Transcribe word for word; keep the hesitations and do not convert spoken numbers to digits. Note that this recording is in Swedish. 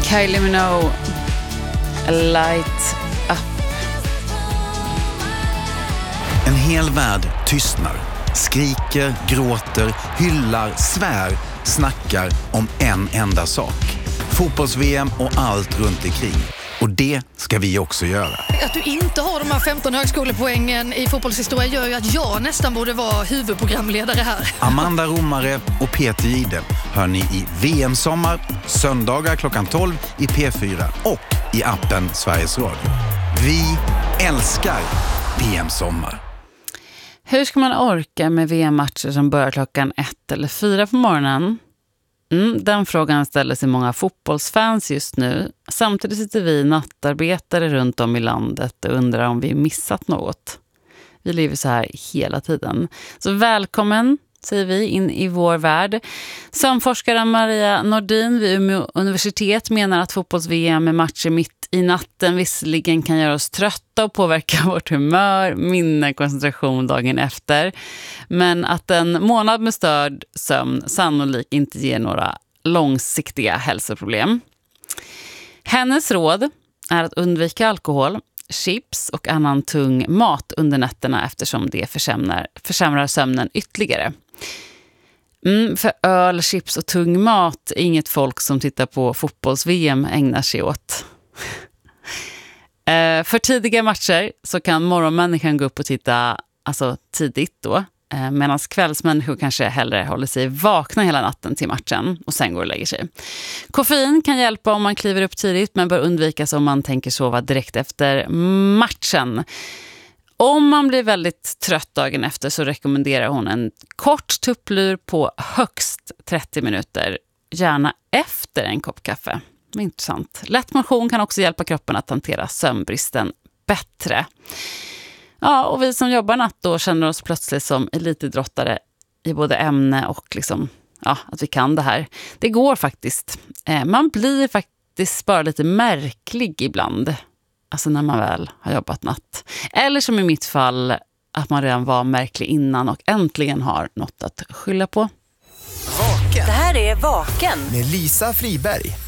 Kylie Minogue, Light Up. En hel värld tystnar, skriker, gråter, hyllar, svär, snackar om en enda sak. Fotbolls-V M och allt runt omkring. Och det ska vi också göra. Att du inte har de här femton högskolepoängen i fotbollshistoria gör ju att jag nästan borde vara huvudprogramledare här. Amanda Romare och Peter Jihde hör ni i V M-sommar, söndagar klockan tolv i P fyra och i appen Sveriges Radio. Vi älskar V M-sommar. Hur ska man orka med V M-matcher som börjar klockan ett eller fyra på morgonen? Mm, den frågan ställer sig många fotbollsfans just nu. Samtidigt sitter vi nattarbetare runt om i landet och undrar om vi missat något. Vi lever så här hela tiden. Så välkommen, säger vi, in i vår värld. Sömnforskaren Maria Nordin vid Umeå universitet menar att fotbolls-V M med matcher mitt i natten visserligen kan göra oss trötta och påverka vårt humör, minne, koncentration dagen efter. Men att en månad med störd sömn sannolikt inte ger några långsiktiga hälsoproblem. Hennes råd är att undvika alkohol, chips och annan tung mat under nätterna eftersom det försämrar, försämrar sömnen ytterligare. Mm, för öl, chips och tung mat är inget folk som tittar på fotbolls-V M ägnar sig åt. eh, för tidiga matcher så kan morgonmänniskan gå upp och titta alltså tidigt då. Eh, medan kvällsmänniskor kanske hellre håller sig vakna hela natten till matchen och sen går och lägger sig. Koffein kan hjälpa om man kliver upp tidigt men bör undvikas om man tänker sova direkt efter matchen. Om man blir väldigt trött dagen efter så rekommenderar hon en kort tupplur på högst trettio minuter. Gärna efter en kopp kaffe. Intressant. Lätt motion kan också hjälpa kroppen att hantera sömnbristen bättre. Ja, och vi som jobbar natt då känner oss plötsligt som elitidrottare i både ämne och liksom, ja, att vi kan det här. Det går faktiskt. Eh, man blir faktiskt bara lite märklig ibland. Alltså när man väl har jobbat natt. Eller som i mitt fall att man redan var märklig innan och äntligen har något att skylla på. Vaken. Det här är Vaken Med Lisa Friberg.